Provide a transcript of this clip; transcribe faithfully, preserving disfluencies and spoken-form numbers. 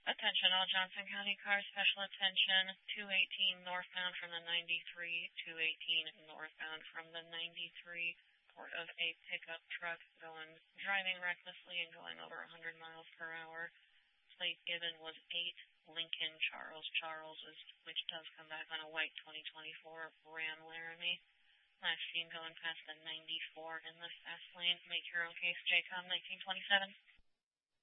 Attention all Johnson County cars, special attention, two eighteen northbound from the ninety-three, two eighteen northbound from the ninety-three, report of a pickup truck going, driving recklessly and going over one hundred miles per hour. Plate given was eight Lincoln Charles Charles, which does come back on a white twenty twenty-four Ram Laramie. Last seen going past the ninety-four in the fast lane. Make your own case, J COM nineteen twenty-seven.